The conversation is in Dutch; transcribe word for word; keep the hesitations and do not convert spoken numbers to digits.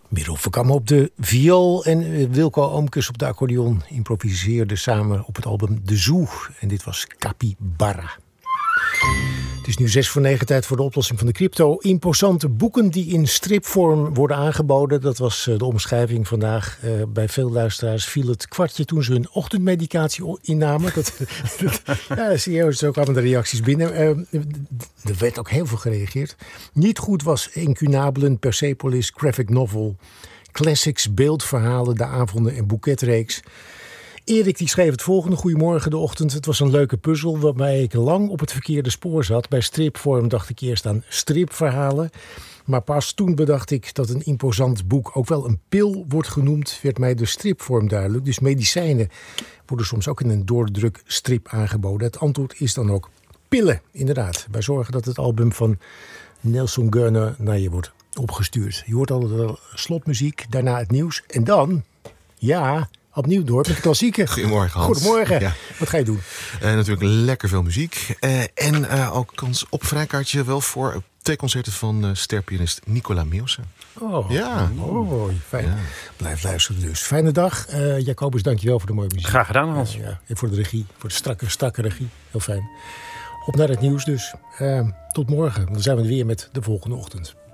Merel Verkam op de viool en Wilco Oomkes op de accordeon improviseerden samen op het album De Zoo. En dit was Capybara. Het is nu zes voor negen, tijd voor de oplossing van de crypto. Imposante boeken die in stripvorm worden aangeboden. Dat was de omschrijving vandaag. Uh, bij veel luisteraars viel het kwartje toen ze hun ochtendmedicatie innamen. Dat, dat, ja, serieus, zo kwamen de reacties binnen. Uh, er werd ook heel veel gereageerd. Niet goed was Incunabelen, Persepolis, graphic novel, classics, beeldverhalen, de avonden en boeketreeks. Erik die schreef het volgende. Goedemorgen de ochtend. Het was een leuke puzzel waarbij ik lang op het verkeerde spoor zat. Bij stripvorm dacht ik eerst aan stripverhalen. Maar pas toen bedacht ik dat een imposant boek ook wel een pil wordt genoemd. Werd mij de stripvorm duidelijk. Dus medicijnen worden soms ook in een doordruk strip aangeboden. Het antwoord is dan ook pillen. Inderdaad. Wij zorgen dat het album van Nelson Gurner naar je wordt opgestuurd. Je hoort altijd wel slotmuziek. Daarna het nieuws. En dan, ja... opnieuw door met de klassieken. Goedemorgen, Hans. Goedemorgen. Ja. Wat ga je doen? Uh, natuurlijk lekker veel muziek. Uh, en uh, ook kans op vrijkaartje wel voor twee concerten van uh, sterpianist Nicola Meeuwse. Oh, ja. Mooi. Fijn. Ja. Blijf luisteren dus. Fijne dag. Uh, Jacobus, dankjewel voor de mooie muziek. Graag gedaan, Hans. Uh, ja. En voor de regie. Voor de strakke, strakke regie. Heel fijn. Op naar het nieuws dus. Uh, tot morgen. Dan zijn we er weer met de volgende ochtend.